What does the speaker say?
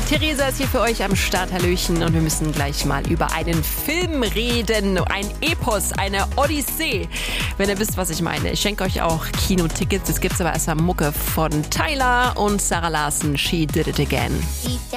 Theresa ist hier für euch am Start, hallöchen, und wir müssen gleich mal über einen Film reden, ein Epos, eine Odyssee, wenn ihr wisst, was ich meine. Ich schenke euch auch Kinotickets, es gibt's aber erstmal Mucke von Tyler und Sarah Larsen, She Did It Again.